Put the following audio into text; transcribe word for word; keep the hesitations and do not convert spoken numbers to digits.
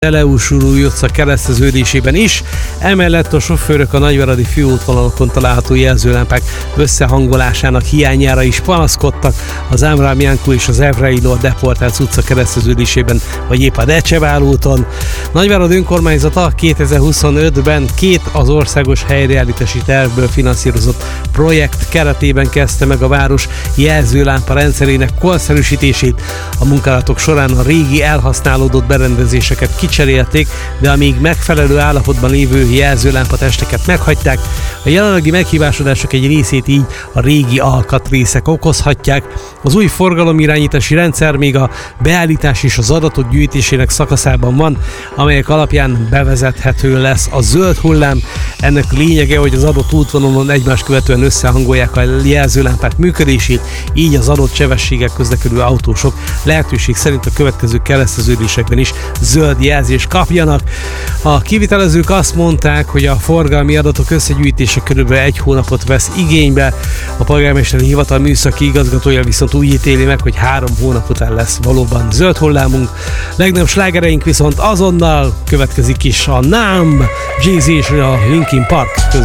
Eleus Új utca kereszteződésében is, emellett a sofőrök a nagyváradi főútvonalakon található jelzőlámpák összehangolásának hiányára is panaszkodtak. Az Ábrahám Jánkó és az Evreiló a Deportálc utca kereszteződésében, vagy épp a Decseváll úton. Nagyvárad önkormányzata kétezer-huszonötben két az országos helyreállítási tervből finanszírozott projekt keretében kezdte meg a város jelzőlámpa rendszerének korszerűsítését. A munkálatok során a régi elhasználódott berendezéseket kicserélték, de a még megfelelő állapotban lévő jelzőlámpatesteket meghagyták. A jelenlegi meghibásodások egy részét így a régi alkatrészek okozhatják. Az új forgalomirányítási rendszer még a beállítás és az adatok gyűjtésének szakaszában van, amelyek alapján bevezethető lesz a zöld hullám. Ennek lényege, hogy az adott útvonalon egymást követően összehangolják a jelzőlámpák működését, így az adott sebességek közlekedő autósok lehetőség szerint a következő kereszteződésekben is zöld jelzést kapjanak. A kivitelezők azt mondták, hogy a forgalmi adatok összegyűjtése körülbelül egy hónapot vesz igénybe. A polgármesteri hivatal műszaki igazgatója viszont úgy ítéli meg, hogy három hónap után lesz valóban zöld hullámunk. Legnagyobb slágereink viszont azonnal következik is a NAMB, Jay-Z és a Linkin Park.